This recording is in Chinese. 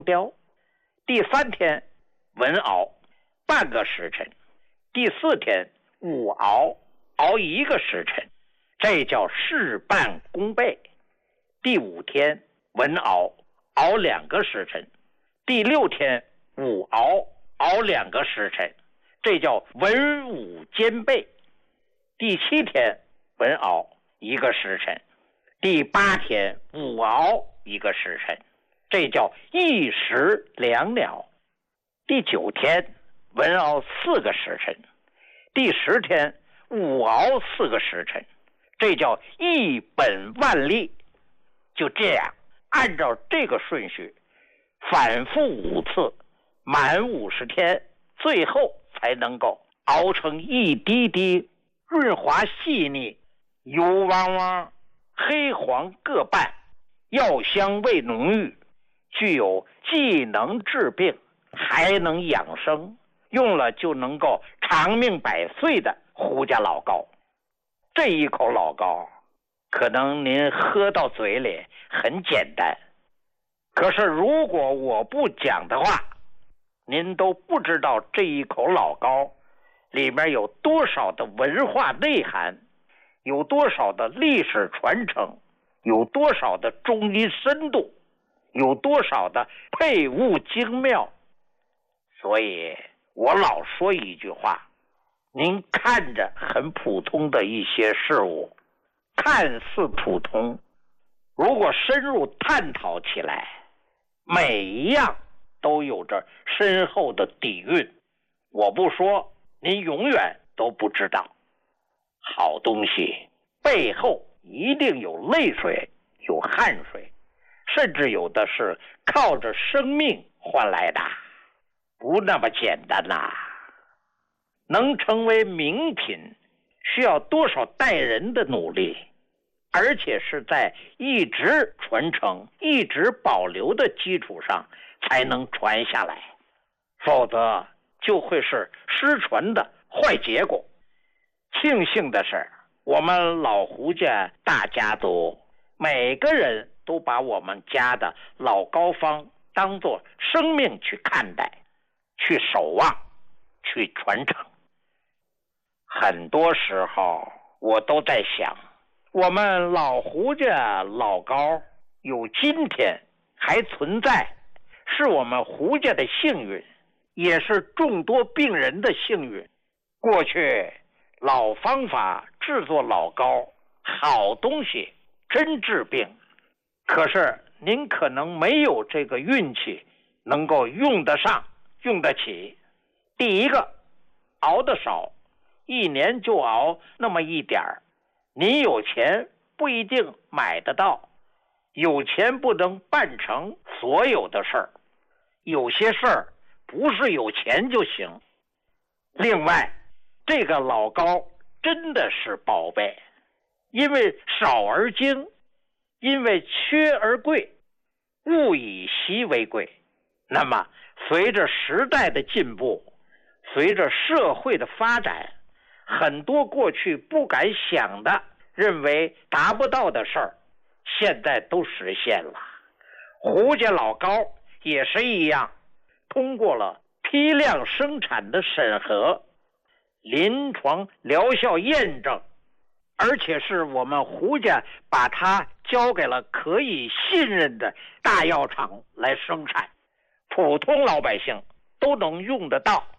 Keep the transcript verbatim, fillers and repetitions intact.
雕。第三天文熬半个时辰，第四天午熬熬一个时辰，这叫事半功倍。第五天文熬熬两个时辰，第六天午熬熬两个时辰，这叫文武兼备。第七天文熬一个时辰，第八天午熬一个时辰，这叫一石两鸟。第九天文熬四个时辰，第十天午熬四个时辰，这叫一本万利。就这样按照这个顺序反复五次，满五十天，最后才能够熬成一滴滴润滑细腻、油汪汪、黑黄各半，药香味浓郁，具有既能治病还能养生，用了就能够长命百岁的胡家老膏。这一口老膏可能您喝到嘴里很简单，可是如果我不讲的话，您都不知道这一口老膏里面有多少的文化内涵，有多少的历史传承，有多少的中医深度，有多少的配物精妙。所以我老说一句话，您看着很普通的一些事物，看似普通，如果深入探讨起来，每一样都有着深厚的底蕴。我不说，您永远都不知道。好东西背后一定有泪水，有汗水，甚至有的是靠着生命换来的，不那么简单呐、啊。能成为名品，需要多少代人的努力，而且是在一直传承、一直保留的基础上才能传下来，否则就会是失传的坏结果。庆幸的是，我们老胡家大家族每个人都把我们家的老膏方当作生命去看待，去守望，去传承。很多时候我都在想，我们老胡家老膏有今天还存在，是我们胡家的幸运，也是众多病人的幸运。过去老方法制作老膏，好东西真治病，可是您可能没有这个运气能够用得上用得起。第一个，熬得少，一年就熬那么一点儿，您有钱不一定买得到，有钱不能办成所有的事儿，有些事儿不是有钱就行。另外，这个老膏真的是宝贝，因为少而精，因为缺而贵，物以稀为贵。那么随着时代的进步，随着社会的发展，很多过去不敢想的，认为达不到的事儿，现在都实现了。胡家老膏也是一样，通过了批量生产的审核，临床疗效验证，而且是我们胡家把它交给了可以信任的大药厂来生产，普通老百姓都能用得到。